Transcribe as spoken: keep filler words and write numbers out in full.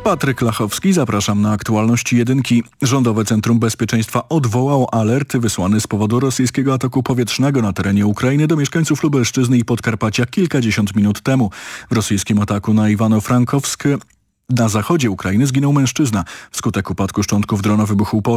Patryk Lachowski, zapraszam na aktualności jedynki. Rządowe Centrum Bezpieczeństwa odwołało alert wysłany z powodu rosyjskiego ataku powietrznego na terenie Ukrainy do mieszkańców Lubelszczyzny i Podkarpacia kilkadziesiąt minut temu. W rosyjskim ataku na Iwano-Frankowsk na zachodzie Ukrainy zginął mężczyzna. Wskutek upadku szczątków drona wybuchł pożar.